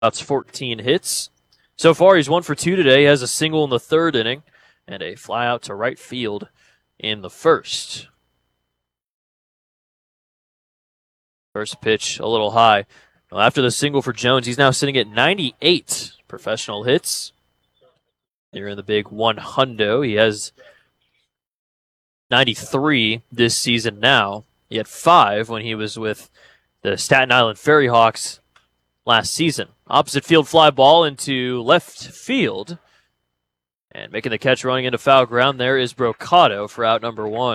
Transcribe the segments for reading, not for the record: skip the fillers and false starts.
That's 14 hits. So far, he's 1 for 2 today. He has a single in the third inning and a fly out to right field in the first. First pitch a little high. Well, after the single for Jones, he's now sitting at 98 professional hits. Here in the big 100, he has 93 this season now. He had 5 when he was with the Staten Island Ferry Hawks last season. Opposite field fly ball into left field. And making the catch running into foul ground there is Brocado for out number 1.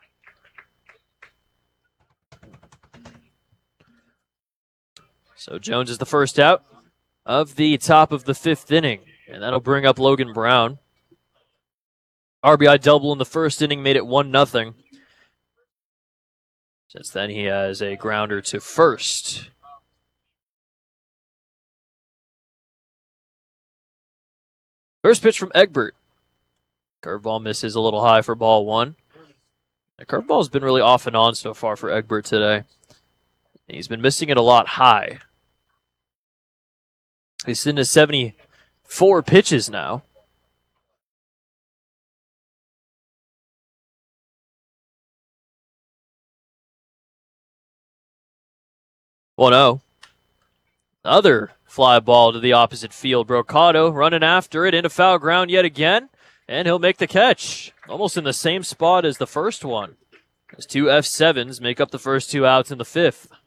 So Jones is the first out of the top of the 5th inning. And that'll bring up Logan Brown. RBI double in the first inning made it 1-0. Since then, he has a grounder to first. First pitch from Egbert. Curveball misses a little high for ball 1. The curveball's been really off and on so far for Egbert today. He's been missing it a lot high. He's sitting at 74 pitches now. Well, no. Another fly ball to the opposite field. Brocado running after it into foul ground yet again, and he'll make the catch. Almost in the same spot as the first one. As 2 F7s make up the first 2 outs in the 5th.